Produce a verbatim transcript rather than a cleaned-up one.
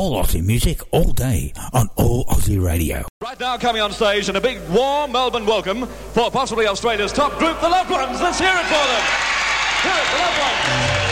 All Aussie music, all day, on All Aussie Radio. Right now, coming on stage, and a big, warm Melbourne welcome for possibly Australia's top group, The Loved Ones. Let's hear it for them. Hear it, The Loved Ones.